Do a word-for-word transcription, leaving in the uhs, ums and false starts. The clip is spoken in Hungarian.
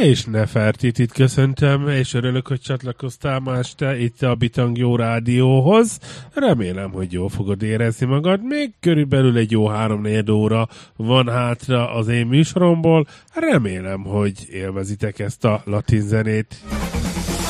És Nefertitit köszöntöm, és örülök, hogy csatlakoztál ma este itt a Bitang Jó Rádióhoz. Remélem, hogy jól fogod érezni magad. Még körülbelül egy jó három-négy óra van hátra az én műsoromból. Remélem, hogy élvezitek ezt a latin zenét.